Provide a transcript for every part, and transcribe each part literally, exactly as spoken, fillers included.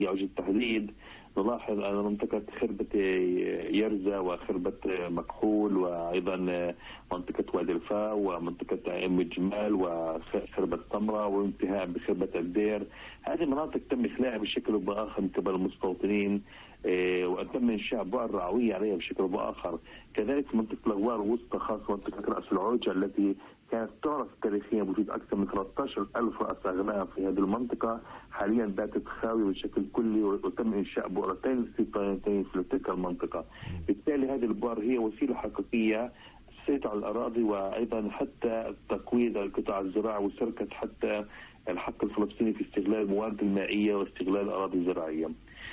وجه التحديد نلاحظ أن منطقة خربة يرزة وخربة مكحول وأيضا منطقة وادي الفا ومنطقة أم الجمال وخربة سمرة وانتهاء بخربة الدير. هذه مناطق تم إخلاءها بشكل أو بآخر من قبل المستوطنين وتم إنشاء بؤر رعوية عليها بشكل أو بآخر. كذلك منطقة الأغوار الوسطى خاصة منطقة رأس العوجة التي كانت تعرف تاريخيا وجود أكثر من ثلاثة عشر ألف رأس أغنام في هذه المنطقة، حاليا باتت خاوية بشكل كلي وتم إنشاء بؤرتين استيطانيتين في تلك المنطقة. بالتالي هذه البؤر هي وسيلة حقيقية السيطرة على الأراضي وأيضا حتى تقويض القطاع الزراعي وسرقة حتى الحق الفلسطيني في استغلال الموارد المائية واستغلال الأراضي الزراعية.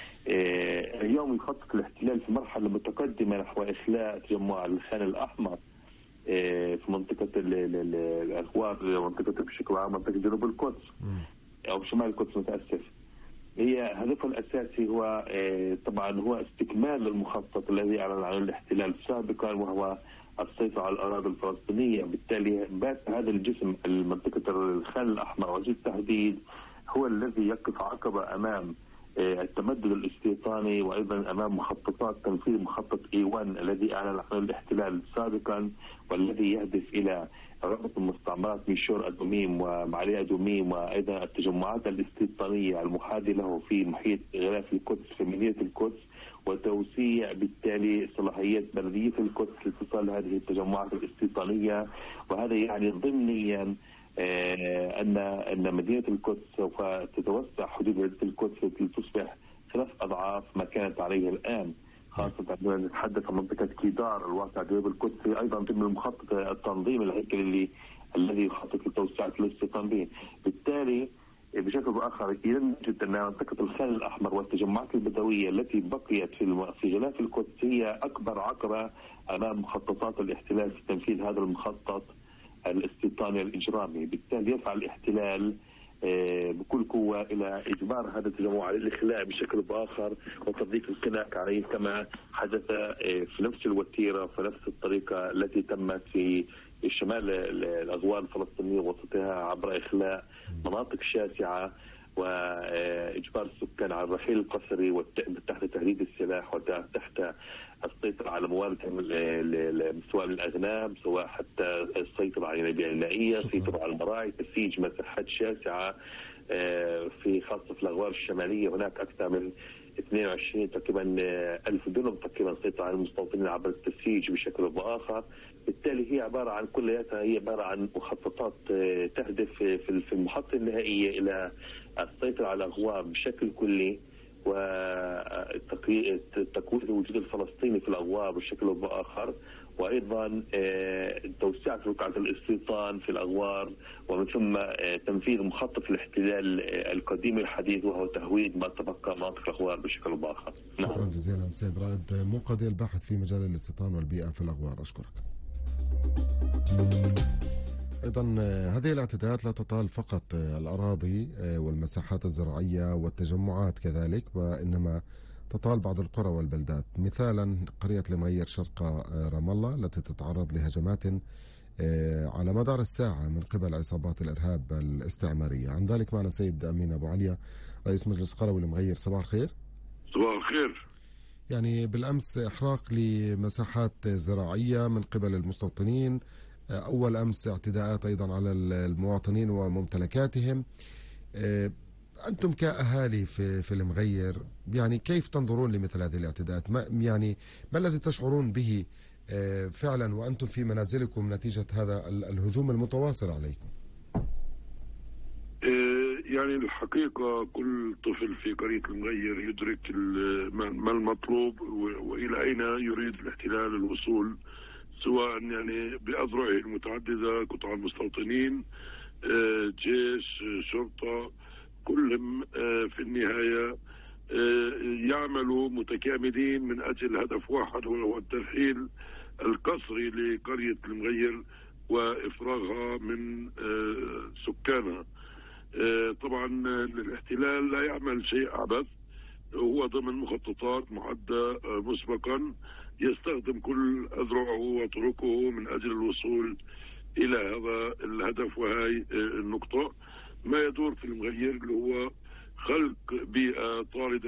اليوم يخطط الاحتلال في مرحلة متقدمة نحو إخلاء تجمع الخان الأحمر في منطقة الأغوار، منطقة بشكل عام منطقة جنوب القدس أو شمال القدس متأسف. هي هدفها الأساسي هو طبعا هو استكمال المخطط الذي أعلن عنه الاحتلال سابقا وهو السيطرة على الأراضي الفلسطينية. بالتالي بات هذا الجسم المنطقة الخان الأحمر وجه التحديد هو الذي يقف عقبة أمام التمدد الاستيطاني وأيضا أمام مخططات تنفيذ مخطط إي واحد الذي أعلن عنه الاحتلال سابقا والذي يهدف إلى ربط المستعمرات ميشور أدوميم ومعالي أدوميم وأيضا التجمعات الاستيطانية المحاذية له في محيط غلاف القدس في مدينة القدس وتوسيع بالتالي صلاحيات بلدية القدس لاتصال هذه التجمعات الاستيطانية. وهذا يعني ضمنيا آه أن أن مدينة القدس سوف تتوسع حدود مدينة القدس لتصبح ثلاث أضعاف ما كانت عليه الآن، خاصة عندما نتحدث عن منطقة كيدار الواقع جنوب القدس أيضا ضمن المخطط التنظيم الهيكلي اللي الذي يخطط لتوسعة الاستيطان به. بالتالي بشكل آخر يجد أن منطقة الخان الأحمر والتجمعات البدوية التي بقيت في في غلاف القدس هي أكبر عقبة أمام مخططات الاحتلال في تنفيذ هذا المخطط الاستيطاني الإجرامي. بالتالي يسعى الاحتلال بكل قوة إلى إجبار هذا التجمع على الإخلاء بشكل بآخر وتضييق الخناق عليه كما حدث في نفس الوتيرة في نفس الطريقة التي تمت في شمال الأغوار الفلسطينية وسطها عبر إخلاء مناطق شاسعة وإجبار السكان على الرحيل القسري تحت تهديد السلاح وتحت السيطرة على موارد سواء الأغنام سواء حتى السيطرة على البيئة المائية، السيطرة على المراعي، تسييج مساحات شاسعة في خاصة في الأغوار الشمالية. هناك أكثر من اثنين وعشرين تقريبا ألف دونم تقريبا سيطرة على المستوطنين عبر التسييج بشكل أو بآخر. بالتالي هي عبارة عن كلياتها هي عبارة عن مخططات تهدف في المحطة النهائية إلى السيطرة على الأغوار بشكل كلي وتقويض الوجود الفلسطيني في الأغوار بشكل أو بآخر، وأيضا توسعة رقعة الاستيطان في الأغوار ومن ثم تنفيذ مخطط الاحتلال القديم الحديث وهو تهويد ما تبقى مناطق الأغوار بشكل أو بآخر. شكرا جزيلا سيد رائد منقذي الباحث في مجال الاستيطان والبيئة في الأغوار، أشكرك. أيضا هذه الاعتداءات لا تطال فقط الأراضي والمساحات الزراعية والتجمعات كذلك، وإنما تطال بعض القرى والبلدات، مثالا قرية المغير شرق رام الله التي تتعرض لهجمات على مدار الساعة من قبل عصابات الإرهاب الاستعمارية. عن ذلك معنا سيد أمين أبو عليا رئيس مجلس قروي المغير. صباح الخير. صباح الخير. يعني بالأمس إحراق لمساحات زراعية من قبل المستوطنين، أول أمس اعتداءات أيضا على المواطنين وممتلكاتهم. أنتم كأهالي في في المغير يعني كيف تنظرون لمثل هذه الاعتداءات؟ ما يعني ما الذي تشعرون به فعلا وأنتم في منازلكم نتيجة هذا الهجوم المتواصل عليكم؟ يعني الحقيقة كل طفل في قرية المغير يدرك ما المطلوب وإلى أين يريد الاحتلال الوصول، سواء يعني بأذرعه المتعددة، قطاع المستوطنين، جيش، شرطة، كلهم في النهاية يعملوا متكاملين من أجل هدف واحد وهو الترحيل القسري لقرية المغير وإفراغها من سكانها. طبعا الاحتلال لا يعمل شيء عبث، هو ضمن مخططات معدة مسبقا، يستخدم كل أذرعه وطرقه من أجل الوصول إلى هذا الهدف. وهي النقطة ما يدور في المغير اللي هو خلق بيئة طاردة